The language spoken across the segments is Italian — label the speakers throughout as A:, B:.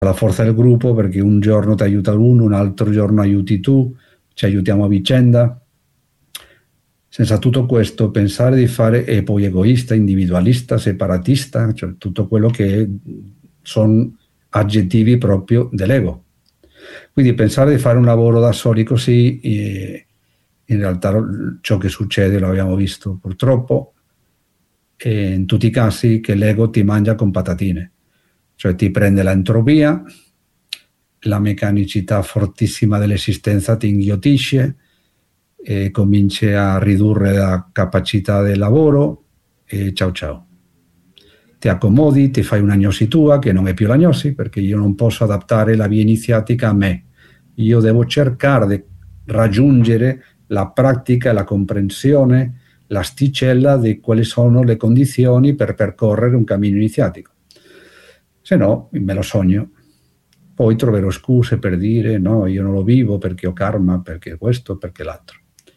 A: la forza del gruppo, perché un giorno ti aiuta l'uno, un altro giorno aiuti tu, ci aiutiamo a vicenda. Senza tutto questo, pensare di fare è poi egoista, individualista, separatista, cioè tutto quello che sono aggettivi proprio dell'ego. Quindi pensare di fare un lavoro da soli così, in realtà ciò che succede lo abbiamo visto purtroppo, in tutti i casi, che l'ego ti mangia con patatine, cioè ti prende l'entropia, la meccanicità fortissima dell'esistenza ti inghiottisce, e cominci a ridurre la capacità del lavoro e ciao ciao. Ti accomodi, ti fai un'agnosi tua, che non è più l'agnosi, perché io non posso adattare la via iniziatica a me. Io devo cercare di raggiungere la pratica, la comprensione, l'asticella di quali sono le condizioni per percorrere un cammino iniziatico. Se no, me lo sogno. Poi troverò scuse per dire no, io non lo vivo perché ho karma, perché questo, perché l'altro.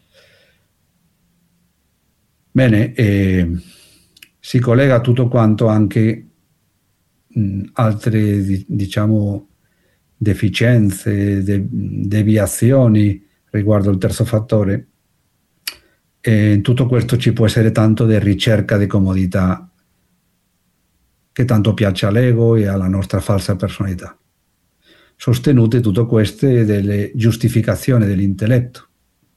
A: Bene, si collega a tutto quanto anche altre, diciamo, deficienze, deviazioni riguardo il terzo fattore. E in tutto questo ci può essere tanto di ricerca di comodità che tanto piace all'ego e alla nostra falsa personalità. Sostenute tutto queste delle giustificazioni dell'intelletto.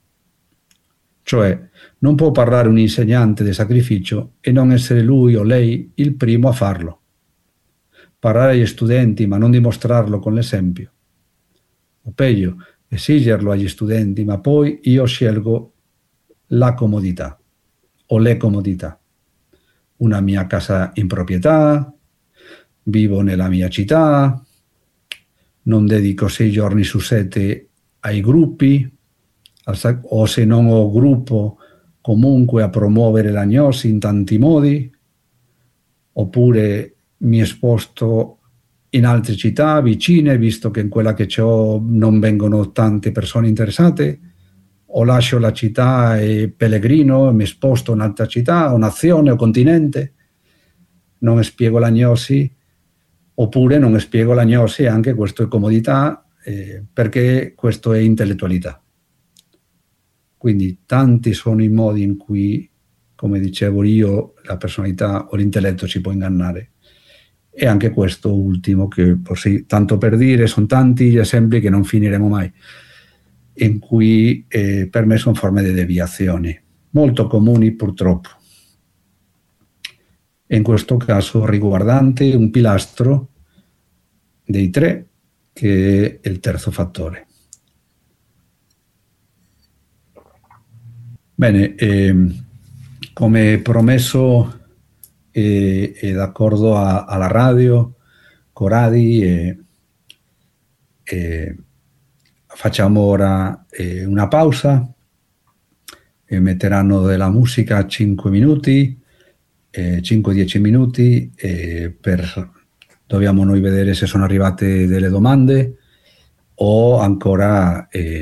A: Cioè, non può parlare un insegnante di sacrificio e non essere lui o lei il primo a farlo. Parlare agli studenti ma non dimostrarlo con l'esempio. O peggio, esigerlo agli studenti ma poi io scelgo la comodità o le comodità. Una mia casa in proprietà, vivo nella mia città, non dedico 6 giorni su 7 ai gruppi, o se non ho gruppo comunque a promuovere l'agnosi in tanti modi, oppure mi sposto in altre città vicine, visto che in quella che ho non vengono tante persone interessate, o lascio la città e pellegrino, mi sposto in un'altra città, o nazione, o continente, non spiego l'agnosi, oppure non spiego l'agnosi, anche questo è comodità, perché questo è intellettualità. Quindi tanti sono i modi in cui, come dicevo io, la personalità o l'intelletto ci può ingannare. E anche questo ultimo, che così, tanto per dire, sono tanti gli esempi che non finiremo mai, in cui per me sono forme di deviazioni, molto comuni purtroppo. E in questo caso riguardante un pilastro dei 3, che è il terzo fattore. Bene, come promesso e d'accordo alla radio, Coradi, facciamo ora una pausa, metteranno della musica 5 minuti, 5-10 minuti, dobbiamo noi vedere se sono arrivate delle domande o ancora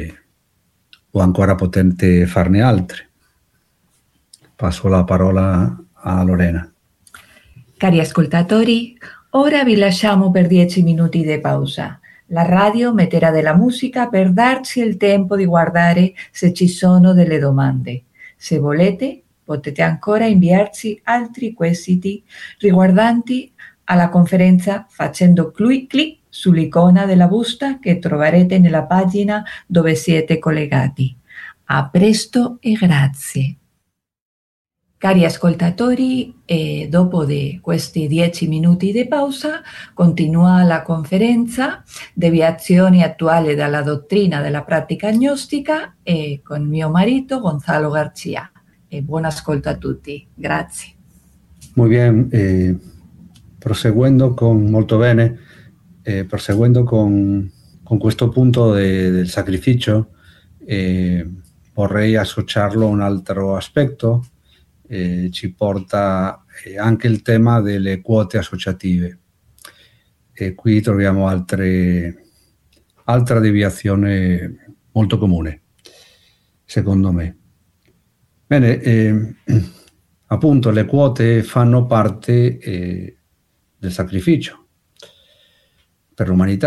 A: potete farne altre. Passo la parola a Lorena.
B: Cari ascoltatori, ora vi lasciamo per 10 minuti di pausa. La radio metterà della musica per darci il tempo di guardare se ci sono delle domande. Se volete, potete ancora inviarci altri quesiti riguardanti alla conferenza facendo clic sull'icona della busta che troverete nella pagina dove siete collegati. A presto e grazie. Cari ascoltatori, dopo di questi 10 minuti di pausa continua la conferenza Deviazioni attuali dalla dottrina della pratica agnostica con mio marito Gonzalo Garcia. Buon ascolto a tutti, grazie.
A: Muy bien, proseguendo molto bene, proseguendo con questo punto del sacrificio, vorrei associarlo a un altro aspetto. Ci porta anche il tema delle quote associative, e qui troviamo altra deviazione molto comune, secondo me. Bene, appunto le quote fanno parte del sacrificio, per l'umanità.